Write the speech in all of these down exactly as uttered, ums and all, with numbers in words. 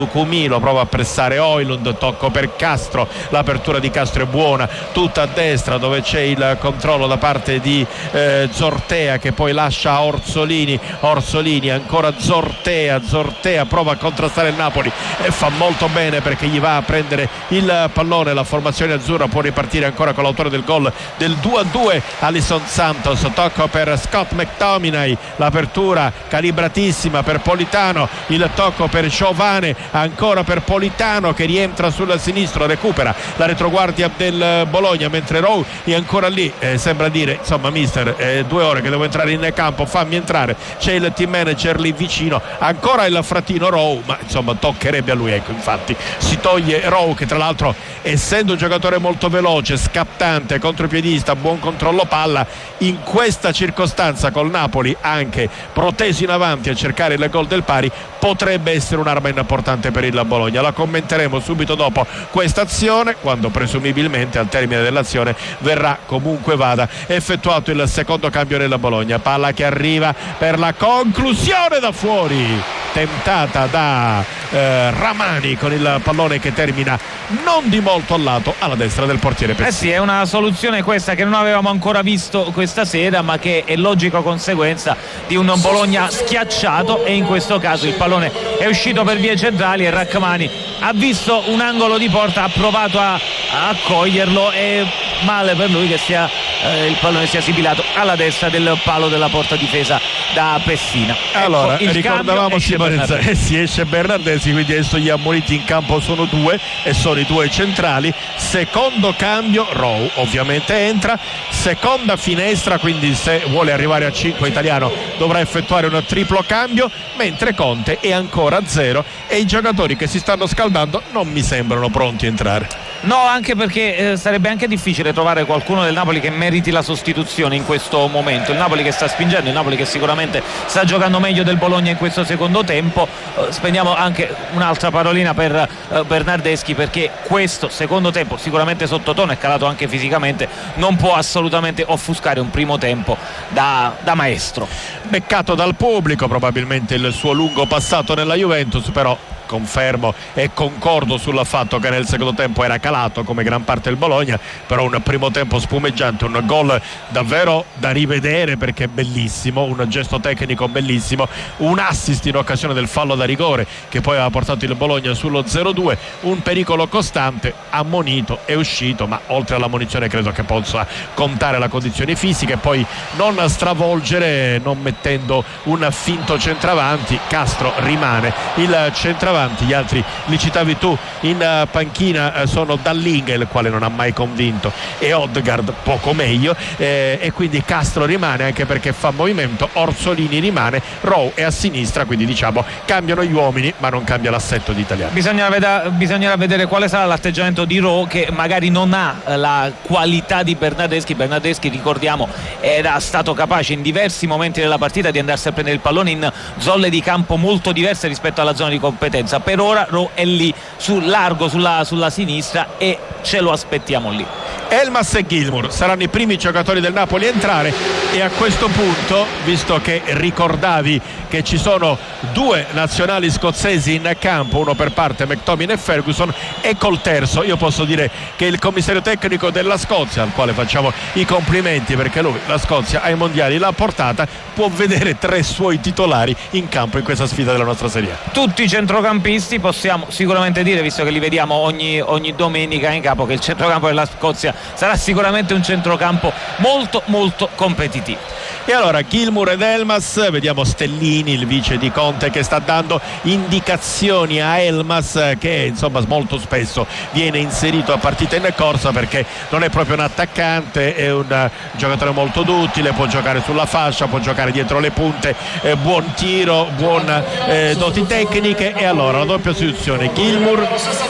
Cumilo prova a pressare Højlund, tocco per Castro, l'apertura di Castro è buona, tutta a destra dove c'è il controllo da parte di eh, Zortea, che poi lascia a Orsolini. Orsolini ancora Zortea, Zortea prova a contrastare il Napoli e fa molto bene perché gli va a prendere il pallone. La formazione azzurra può ripartire ancora con l'autore del gol del due a due, Alisson Santos. Tocco per Scott McTominay, l'apertura calibratissima per Politano, il tocco per Giovane, ancora per Politano che rientra sul sinistro, recupera la retroguardia del Bologna, mentre Rowe è ancora lì, eh, sembra dire insomma mister, eh, due ore che devo entrare in campo, fammi entrare. C'è il team manager lì vicino, ancora il fratino Rowe, ma insomma toccherebbe a lui. Ecco, infatti si toglie Rowe, che tra l'altro essendo un giocatore molto veloce, scattante, contropiedista, buon controllo palla, in questa circostanza col Napoli anche proteso in avanti a cercare il gol del pari, potrebbe essere un'arma importante per il Bologna. La commenteremo subito dopo questa azione, quando presumibilmente al termine dell'azione verrà comunque vada effettuato il secondo cambio nella Bologna. Palla che arriva per la conclusione da fuori, tentata da eh, Ramani, con il pallone che termina non di molto al lato, alla destra del portiere Pessina. Eh sì, è una soluzione questa che non avevamo ancora visto questa sera, ma che è logica conseguenza di un Bologna schiacciato, e in questo caso il pallone è uscito per vie centrali e Rrahmani ha visto un angolo di porta, ha provato a, a coglierlo, e male per lui che sia, eh, il pallone sia sibilato alla destra del palo della porta difesa da Pessina. Allora, ecco, ricordavamo Simonezza, eh, si esce Bernardeschi, quindi adesso gli ammoniti in campo sono due e sono i due centrali. Secondo cambio, Rowe ovviamente entra, seconda finestra, quindi se vuole arrivare a cinque Italiano dovrà effettuare un triplo cambio, mentre Conte è ancora a zero e i giocatori che si stanno scaldando non mi sembrano pronti a entrare. No, anche perché eh, sarebbe anche difficile trovare qualcuno del Napoli che meriti la sostituzione in questo momento. Il Napoli che sta spingendo, il Napoli che sicuramente sta giocando meglio del Bologna in questo secondo tempo. Eh, spendiamo anche un'altra parolina per eh, Bernardeschi, perché questo secondo tempo, sicuramente sottotono, è calato anche fisicamente, non può assolutamente offuscare un primo tempo da, da maestro. Beccato dal pubblico, probabilmente il suo lungo passato nella Juventus, però confermo e concordo sul fatto che nel secondo tempo era calato come gran parte del Bologna, però un primo tempo spumeggiante, un gol davvero da rivedere perché è bellissimo, un gesto tecnico bellissimo, un assist in occasione del fallo da rigore che poi aveva portato il Bologna sullo zero due, un pericolo costante, ammonito, è uscito, ma oltre all'ammonizione credo che possa contare la condizione fisica e poi non stravolgere, non mettendo un finto centravanti. Castro rimane il centravanti, gli altri li citavi tu in panchina, sono Dallinga, il quale non ha mai convinto, e Odegaard poco meglio, eh, e quindi Castro rimane anche perché fa movimento, Orsolini rimane, Rowe è a sinistra, quindi diciamo cambiano gli uomini ma non cambia l'assetto di Italiano. Bisognerà vedere, bisognerà vedere quale sarà l'atteggiamento di Rowe, che magari non ha la qualità di Bernardeschi. Bernardeschi, ricordiamo, era stato capace in diversi momenti della partita di andarsi a prendere il pallone in zone di campo molto diverse rispetto alla zona di competenza. Per ora Rowe è lì sul largo sulla, sulla sinistra e ce lo aspettiamo lì. Elmas e Gilmour saranno i primi giocatori del Napoli a entrare, e a questo punto, visto che ricordavi che ci sono due nazionali scozzesi in campo, uno per parte, McTominay e Ferguson, e col terzo io posso dire che il commissario tecnico della Scozia, al quale facciamo i complimenti perché lui la Scozia ai mondiali l'ha portata, può vedere tre suoi titolari in campo in questa sfida della nostra Serie A. Tutti i centrocampisti, possiamo sicuramente dire, visto che li vediamo ogni, ogni domenica in campo, che il centrocampo della Scozia sarà sicuramente un centrocampo molto molto competitivo. E allora Gilmour ed Elmas, vediamo Stellini, il vice di Conte, che sta dando indicazioni a Elmas, che insomma molto spesso viene inserito a partita in corsa perché non è proprio un attaccante, è un giocatore molto duttile, può giocare sulla fascia, può giocare dietro le punte, eh, buon tiro, buon eh, doti tecniche. E allora la doppia sostituzione, Gilmour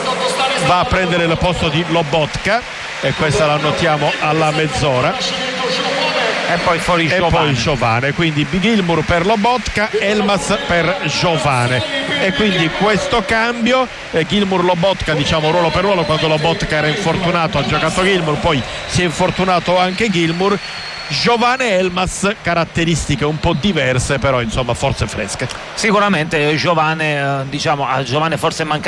va a prendere il posto di Lobotka, e questa la notiamo alla mezz'ora, e poi fuori e Giovane. poi Giovane, quindi Gilmour per Lobotka, Elmas per Giovane, e quindi questo cambio, eh, Gilmour Lobotka, diciamo ruolo per ruolo. Quando Lobotka era infortunato ha giocato Gilmour, poi si è infortunato anche Gilmour. Giovane e Elmas, caratteristiche un po' diverse, però insomma forse fresche. Sicuramente Giovane, diciamo a Giovane forse manca